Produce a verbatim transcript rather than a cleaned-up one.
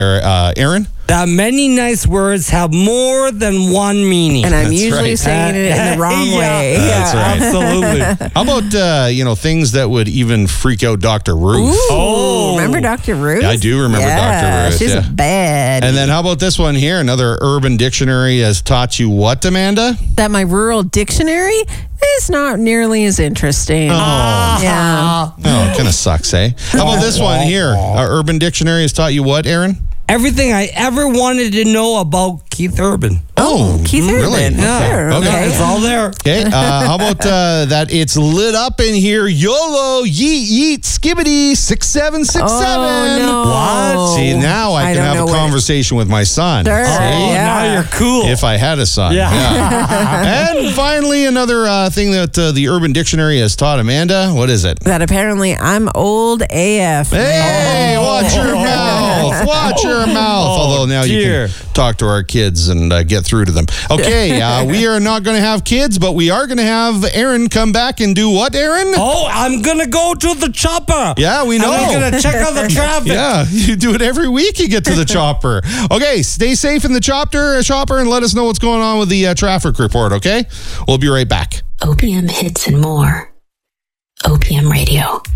er, uh, Aaron? That many nice words have more than one meaning. And I'm That's usually right. saying it in the wrong Yeah. way. That's right. Absolutely. How about, uh, you know, things that would even freak out Doctor Ruth? Ooh, Oh. remember Doctor Ruth? Yeah, I do remember yeah, Doctor Ruth, She's yeah. bad. And then how about this one here? Another Urban Dictionary has taught you what, Amanda? that my rural dictionary is not nearly as interesting. Oh. Yeah. Oh, it kind of sucks, eh? How about this one here? Our Urban Dictionary has taught you what, Aaron? Everything I ever wanted to know about Keith Urban. Oh, Keith really? Urban. Yeah. Sure, Okay. okay. It's all there. Okay, uh, how about uh, that it's lit up in here, YOLO, yeet, yeet, skibbity, six seven six seven. Oh, no. What? See, now I, I can don't have know a what- conversation with my son. Sure. See? Oh, Yeah. now you're cool. If I had a son. Yeah. Yeah. And finally, another uh, thing that uh, the Urban Dictionary has taught Amanda. What is it? That apparently I'm old A F. Hey, Oh. watch your mouth. Watch your mouth. Although now dear. you can talk to our kids and uh, get through to them. Okay, uh, we are not going to have kids, but we are going to have Aaron come back and do what, Aaron? Oh, I'm going to go to the chopper. Yeah, we know. And I'm going to check out the traffic. Yeah, you do it every week. You get to the chopper. Okay, stay safe in the chopper, chopper, and let us know what's going on with the uh, traffic report, okay? We'll be right back. O P M hits and more. O P M Radio.